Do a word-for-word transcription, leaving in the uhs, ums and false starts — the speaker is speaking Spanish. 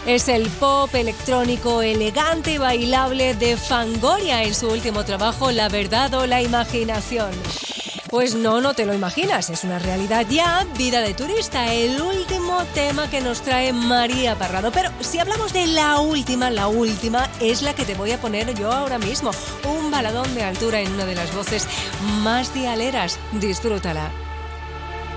Es el pop electrónico elegante y bailable de Fangoria en su último trabajo, La verdad o la imaginación. Pues no, no te lo imaginas, es una realidad ya. Vida de turista, el último tema que nos trae María Parrado. Pero si hablamos de la última, la última es la que te voy a poner yo ahora mismo. Un baladón de altura en una de las voces más dialeras. Disfrútala.